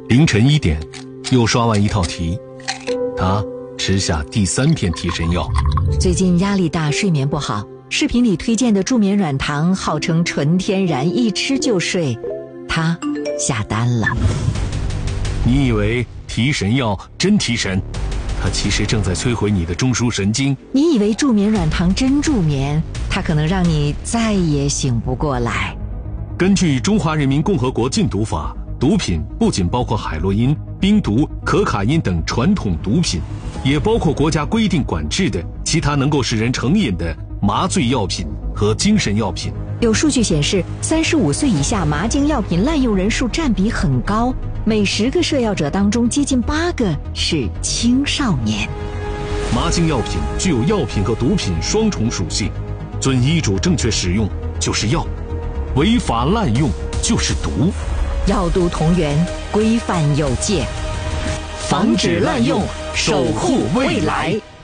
凌晨1点，又刷完一套题，他吃下第3片提神药。 最近压力大，睡眠不好，视频里推荐的助眠软糖号称纯天然，一吃就睡，他下单了。 你以为提神药真提神，它其实正在摧毁你的中枢神经。 你以为助眠软糖真助眠，它可能让你再也醒不过来。 根据《中华人民共和国禁毒法》，毒品不仅包括海洛因、冰毒、可卡因等传统毒品，也包括国家规定管制的其他能够使人成瘾的麻醉药品和精神药品。 有数据显示，35岁以下麻精药品滥用人数占比很高，每10个摄药者当中接近8个是青少年。 麻精药品具有药品和毒品双重属性，遵医嘱正确使用就是药，违法滥用就是毒。 药毒同源，规范有界， 防止滥用，守护未来。